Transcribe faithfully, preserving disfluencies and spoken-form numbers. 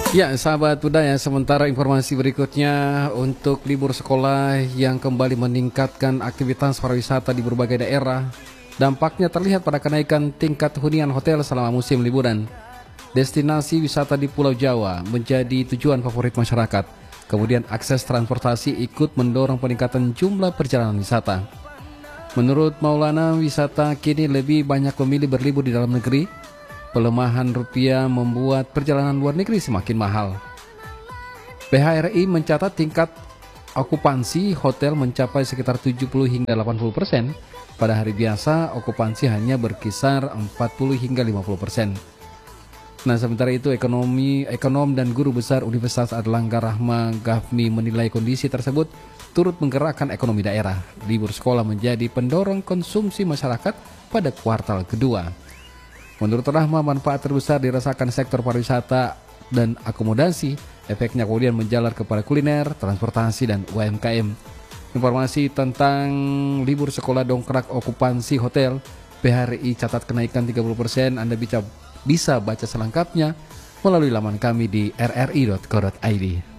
Ya, sahabat budaya, sementara informasi berikutnya untuk libur sekolah yang kembali meningkatkan aktivitas pariwisata di berbagai daerah. Dampaknya terlihat pada kenaikan tingkat hunian hotel selama musim liburan. Destinasi wisata di Pulau Jawa menjadi tujuan favorit masyarakat. Kemudian akses transportasi ikut mendorong peningkatan jumlah perjalanan wisata. Menurut Maulana, wisata kini lebih banyak memilih berlibur di dalam negeri. Pelemahan rupiah membuat perjalanan luar negeri semakin mahal. P H R I mencatat tingkat okupansi hotel mencapai sekitar tujuh puluh hingga delapan puluh persen. Pada hari biasa, okupansi hanya berkisar empat puluh hingga lima puluh persen. Nah, sementara itu ekonomi, ekonom dan guru besar Universitas Airlangga Rahma Gafni menilai kondisi tersebut turut menggerakkan ekonomi daerah. Libur sekolah menjadi pendorong konsumsi masyarakat pada kuartal kedua. Menurut Rahma, manfaat terbesar dirasakan sektor pariwisata dan akomodasi. Efeknya kemudian menjalar kepada kuliner, transportasi, dan U M K M. Informasi tentang libur sekolah dongkrak okupansi hotel, P H R I catat kenaikan tiga puluh persen. Anda bisa, bisa baca selengkapnya melalui laman kami di r r i dot co dot i d.